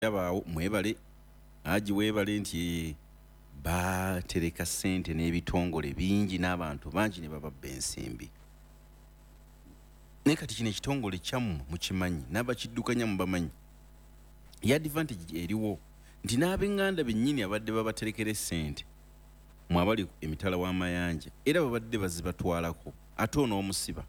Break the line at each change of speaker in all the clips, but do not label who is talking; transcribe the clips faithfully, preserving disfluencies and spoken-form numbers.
yabaawo mwebale aji weebale nti baatereka ssente n'ebitongole bingi n'abantu bangi ne bababba ensimbi. Naye kati kino ekitongole kyammwe mukimanyi n'abakiddukanya mubamanyi. Ya advantage eriwo nti n'ab'eŋŋanda bennyini abadde babaterekera ssente mwe abali emitala w'amayanja era babadde bazibatwalako ate onoomusiba.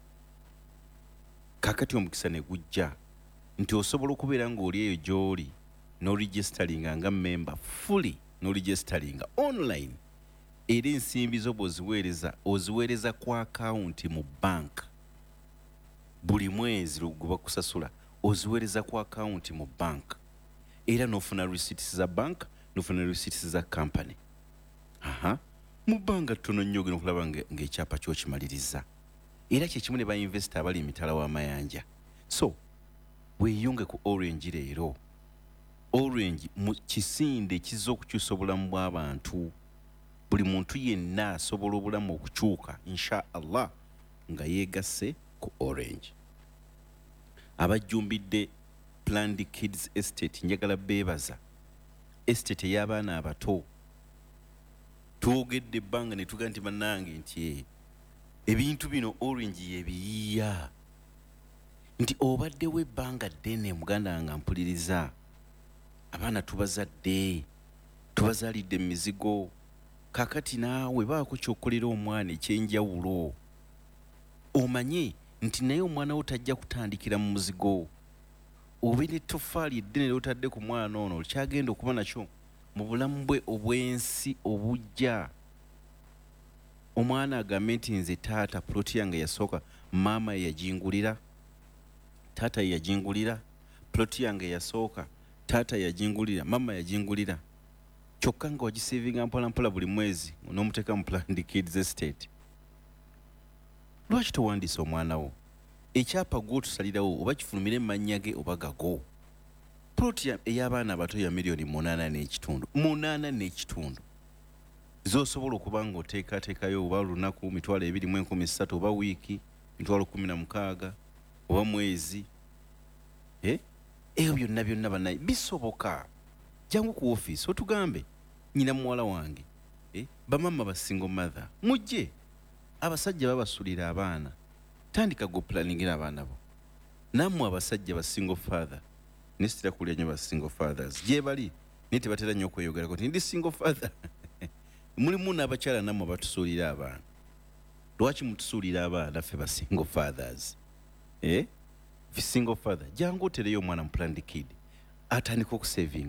Kaakati omukisa ne gujja nti osobola okubeera ng'oli eyo gy'oli n'oregisteringa nga member fully n'oregisteringa online era ensimbi zo bw'oziweereza oziweereza ku akawunti mu bank. Buli mwezi gwe bakusasula oziweereza ku akawunti mu bank era n'ofuna receipts za bank n'ofuna receipts za company. Aha mu bbanga ttono nnyo ogenda okulaba ng'ekyapa kyo kimaliriza era kye kimu ne bainvesita abali emitala w'amayanja. So weeyunge ku Orange leero. Orange mu kisinde kizza okukyusa obulamu bw'abantu. Buli muntu yenna asobola obulamu okukyuka insha Allah nga yeegasse ku Orange. Abajjumbidde Planned Kids Estate njagala beebaza. Estate ey'abaana abato. Twogedde ebbanga ne tuga nti bannange nti ebintu bino Orange yebiyiya. Nti obaddewo ebbanga ddene muganda nga mpuliriza. Abaana tubazadde, tubazaalidde emizigo. Kakati naawe baako ky'okkolera omwana ekyenjawulo. Omanye nti naye omwana wo tajja kutandikira mu muzigo. Obeera ettoffaali eddene ly'otadde ku mwana ono kyagenda okuba nakyo mu bulamu bwe obw'ensi obujja. Omwana agambe nti nze taata puloti yange yasooka maama ye yagingulira, taata ye yagingulira, puloti yange yasooka taata yagingulira, maama yagingulira. Kyokka nga wagiseevinga mpola mpola buli mwezi n'omuteeka mu Planned Kids Estate. Lwaki towandiisa omwana wo? Ekyapa gw'otusalirawo oba kifulumire mannya ge oba gago. Puloti ey'abaana abato ya miliyoni munaana n'ekitundu. Munaana n'ekitundu. Z'osobola okuba ng'oteekateekayo oba lunaku mitwalo ebiri mu enkumi ssatu oba wiiki mitwalo kumi na mukaaga oba mwezi. Eh? Ebyo byonna byonna bannaye bisoboka. Jangu ku ofiisi otugambe nnyina muwala wange. Eh? Bamama ba single mother. Mujje. Abasajja babasulira abaana. Tandika go planningira abaana bo. Nammwe abasajja ba single father. Nesitira kulya nnyo ba single fathers. Gye bali naye tebatera nnyo okweyogerako nti ndi single father. Mulimu n'abakyala nammwe batusuulira abaana. Lwaki mutusuulira abaana ffe ba single fathers? Eh? Single father. Jangu otereyo omwana mu Planned Kid. Atandika okusevinga.